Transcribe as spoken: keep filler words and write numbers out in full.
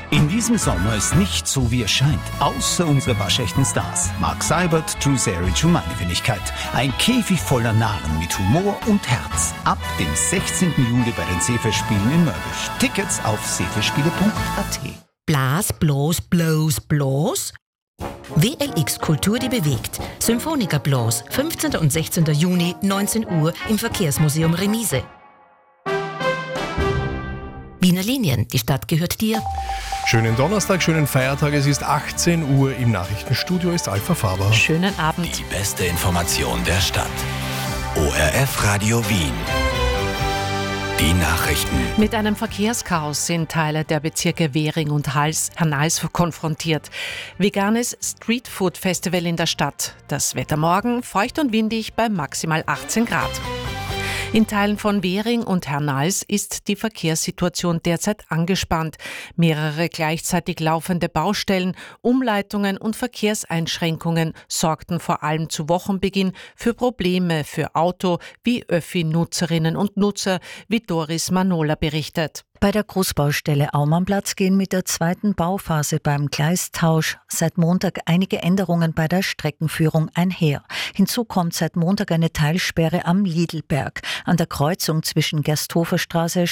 In diesem Sommer ist nicht so, wie es scheint. Außer unsere waschechten Stars. Mark Seibert, Drew Seric und meine Wenigkeit. Ein Käfig voller Narren mit Humor und Herz. Ab dem sechzehnten Juli bei den Seefestspielen in Mörbisch. Tickets auf seefestspiele punkt a t. Blas, bloß, bloß, bloß? W L X Kultur, die bewegt. Symphoniker Bloß, fünfzehnten und sechzehnten Juni, neunzehn Uhr im Verkehrsmuseum Remise. Wiener Linien, die Stadt gehört dir. Schönen Donnerstag, schönen Feiertag. Es ist achtzehn Uhr. Im Nachrichtenstudio ist Alpha Faber. Schönen Abend. Die beste Information der Stadt. O R F Radio Wien. Die Nachrichten. Mit einem Verkehrschaos sind Teile der Bezirke Währing und Hals, Hernals konfrontiert. Veganes Streetfood-Festival in der Stadt. Das Wetter morgen feucht und windig bei maximal achtzehn Grad. In Teilen von Währing und Hernals ist die Verkehrssituation derzeit angespannt. Mehrere gleichzeitig laufende Baustellen, Umleitungen und Verkehrseinschränkungen sorgten vor allem zu Wochenbeginn für Probleme für Auto- wie Öffi-Nutzerinnen und Nutzer, wie Doris Manola berichtet. Bei der Großbaustelle Aumannplatz gehen mit der zweiten Bauphase beim Gleistausch seit Montag einige Änderungen bei der Streckenführung einher. Hinzu kommt seit Montag eine Teilsperre am Lidlberg. An der Kreuzung zwischen Gersthofer Straße,